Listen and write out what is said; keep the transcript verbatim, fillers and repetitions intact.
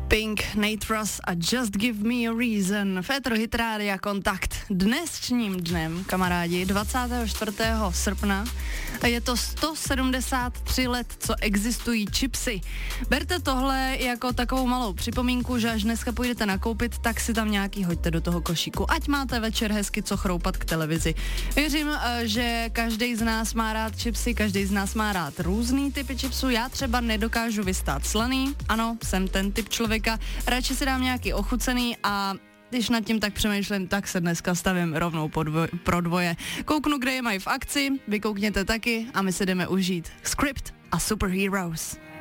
Pink, Nate Russ a Just Give Me a Reason. Fétr Hit Rádia Kontakt. Dnesním dnem, kamarádi, dvacátého čtvrtého srpna, je to sto sedmdesát tři let, co existují chipsy. Berte tohle jako takovou malou připomínku, že až dneska půjdete nakoupit, tak si tam nějaký hoďte do toho košíku. Ať máte večer hezky co chroupat k televizi. Věřím, že každý z nás má rád chipsy, každý z nás má rád různý typy chipsů. Já třeba nedokážu vystát slaný, ano, jsem ten typ člověka, radši si dám nějaký ochucený a když nad tím tak přemýšlím, tak se dneska stavím rovnou po dvoj, pro dvoje. Kouknu, kde je mají v akci, vy koukněte taky a my se jdeme užít Script a Superheroes.